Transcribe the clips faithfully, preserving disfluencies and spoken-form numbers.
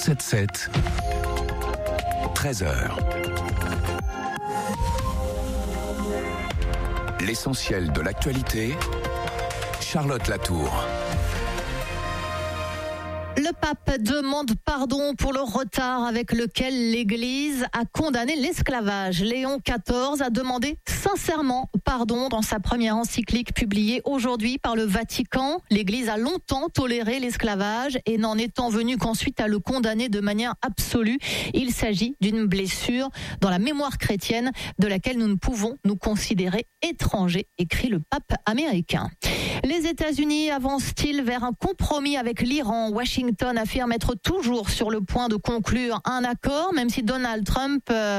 sept sept, treize heures. L'essentiel de l'actualité, Charlotte Latour. Le pape demande pardon pour le retard avec lequel l'Église a condamné l'esclavage. Léon quatorze a demandé sincèrement pardon dans sa première encyclique publiée aujourd'hui par le Vatican. L'Église a longtemps toléré l'esclavage et n'en étant venue qu'ensuite à le condamner de manière absolue. Il s'agit d'une blessure dans la mémoire chrétienne de laquelle nous ne pouvons nous considérer étrangers, écrit le pape américain. Les États-Unis avancent-ils vers un compromis avec l'Iran ? Washington affirme être toujours sur le point de conclure un accord, même si Donald Trump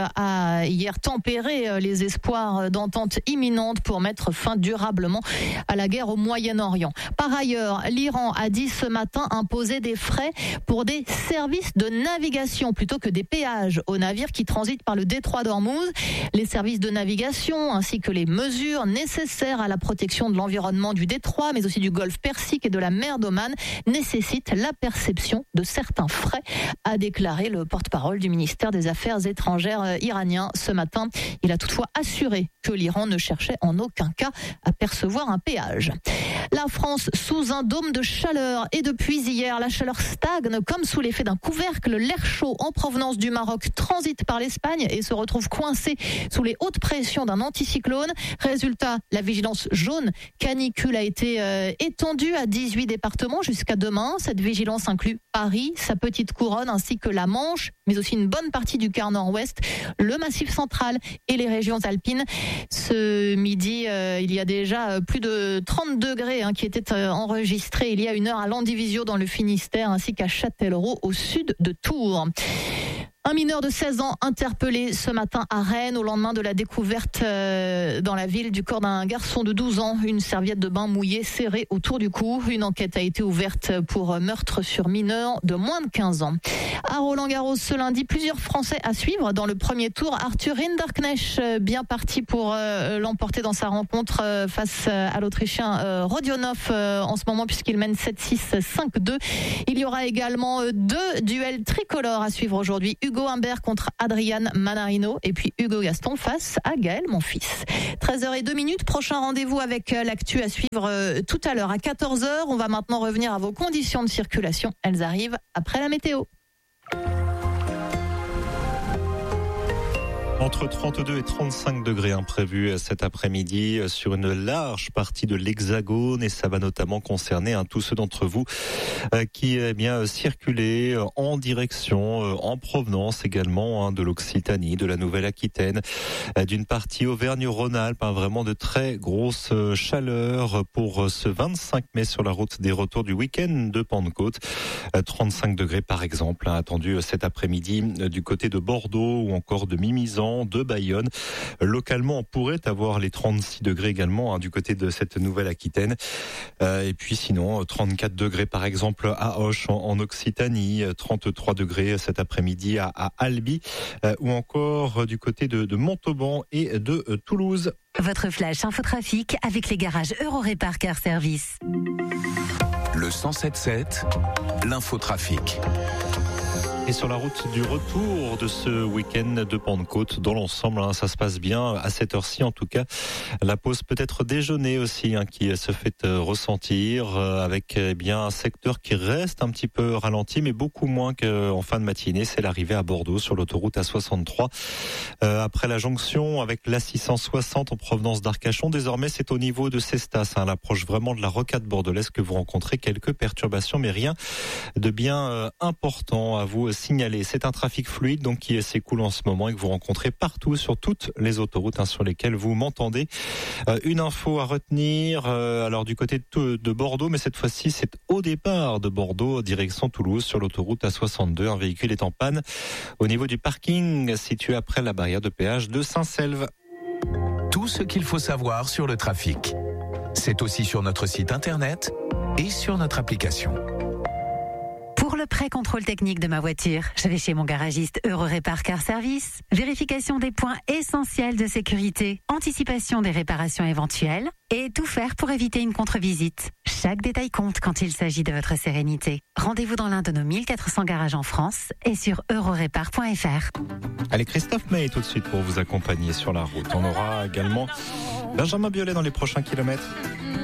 a hier tempéré les espoirs d'entente imminente pour mettre fin durablement à la guerre au Moyen-Orient. Par ailleurs, l'Iran a dit ce matin imposer des frais pour des services de navigation plutôt que des péages aux navires qui transitent par le détroit d'Ormuz. Les services de navigation ainsi que les mesures nécessaires à la protection de l'environnement du détroit, mais aussi du golfe Persique et de la mer d'Oman, nécessitent la perception de certains frais, a déclaré le porte-parole du ministère des Affaires étrangères iranien ce matin. Il a toutefois assuré que l'Iran ne cherchait en aucun cas à percevoir un péage. La France sous un dôme de chaleur et depuis hier, la chaleur stagne comme sous l'effet d'un couvercle. L'air chaud en provenance du Maroc transite par l'Espagne et se retrouve coincé sous les hautes pressions d'un anticyclone. Résultat, la vigilance jaune canicule a été euh, étendue à dix-huit départements jusqu'à demain. Cette vigilance inclut Paris, sa petite couronne ainsi que la Manche, mais aussi une bonne partie du quart nord-ouest, le Massif central et les régions alpines. Ce midi, euh, il y a déjà plus de trente degrés hein, qui étaient euh, enregistrés il y a une heure à Landivisiau dans le Finistère ainsi qu'à Châtellerault au sud de Tours. Un mineur de seize ans interpellé ce matin à Rennes au lendemain de la découverte euh, dans la ville du corps d'un garçon de douze ans, une serviette de bain mouillée serrée autour du cou. Une enquête a été ouverte pour meurtre sur mineur de moins de quinze ans. À Roland-Garros ce lundi, plusieurs Français à suivre dans le premier tour. Arthur Rinderknecht bien parti pour euh, l'emporter dans sa rencontre euh, face à l'Autrichien euh, Rodionov euh, en ce moment puisqu'il mène sept six, cinq deux. Il y aura également euh, deux duels tricolores à suivre aujourd'hui. Hugo Humbert contre Adrian Manarino et puis Hugo Gaston face à Gaël Monfils. treize heures zéro deux, prochain rendez-vous avec l'actu à suivre tout à l'heure à quatorze heures. On va maintenant revenir à vos conditions de circulation. Elles arrivent après la météo. Entre trente-deux et trente-cinq degrés imprévus cet après-midi sur une large partie de l'Hexagone et ça va notamment concerner hein, tous ceux d'entre vous euh, qui eh bien circulaient en direction, euh, en provenance également hein, de l'Occitanie, de la Nouvelle-Aquitaine, euh, d'une partie Auvergne-Rhône-Alpes, hein, vraiment de très grosses chaleurs pour ce vingt-cinq mai sur la route des retours du week-end de Pentecôte. Euh, trente-cinq degrés par exemple hein, attendu cet après-midi euh, du côté de Bordeaux ou encore de Mimizan, de Bayonne. Localement, on pourrait avoir les trente-six degrés également hein, du côté de cette Nouvelle-Aquitaine. Euh, et puis sinon, trente-quatre degrés par exemple à Auch en, en Occitanie, trente-trois degrés cet après-midi à, à Albi euh, ou encore euh, du côté de, de Montauban et de euh, Toulouse. Votre flash infotrafic avec les garages Eurorépar Car Service. Le cent sept sept, l'infotrafic. Et sur la route du retour de ce week-end de Pentecôte, dans l'ensemble, hein, ça se passe bien à cette heure-ci. En tout cas, la pause peut-être déjeuner aussi hein, qui se fait euh, ressentir euh, avec eh bien un secteur qui reste un petit peu ralenti, mais beaucoup moins qu'en fin de matinée. C'est l'arrivée à Bordeaux sur l'autoroute A soixante-trois. Euh, après la jonction avec l'A six cent soixante en provenance d'Arcachon, désormais c'est au niveau de Cestas, hein, l'approche vraiment de la rocade bordelaise que vous rencontrez quelques perturbations, mais rien de bien euh, important à vous signaler. C'est un trafic fluide donc qui s'écoule en ce moment et que vous rencontrez partout sur toutes les autoroutes hein, sur lesquelles vous m'entendez. Euh, une info à retenir, euh, alors du côté de, de Bordeaux, mais cette fois-ci c'est au départ de Bordeaux, direction Toulouse, sur l'autoroute A soixante-deux. Un véhicule est en panne au niveau du parking situé après la barrière de péage de Saint-Selve. Tout ce qu'il faut savoir sur le trafic. C'est aussi sur notre site internet et sur notre application. Pour le le pré-contrôle technique de ma voiture. Je vais chez mon garagiste Eurorépar Car Service. Vérification des points essentiels de sécurité, anticipation des réparations éventuelles et tout faire pour éviter une contre-visite. Chaque détail compte quand il s'agit de votre sérénité. Rendez-vous dans l'un de nos mille quatre cents garages en France et sur eurorépar point f r. Allez, Christophe May tout de suite pour vous accompagner sur la route. On aura également Benjamin Biolay dans les prochains kilomètres.